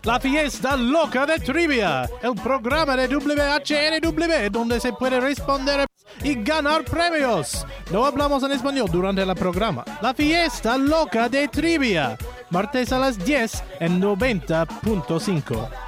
La fiesta loca de trivia, el programa de WHNW donde se puede responder y ganar premios. No hablamos en español durante el programa. La fiesta loca de trivia, martes a las 10 en 90.5.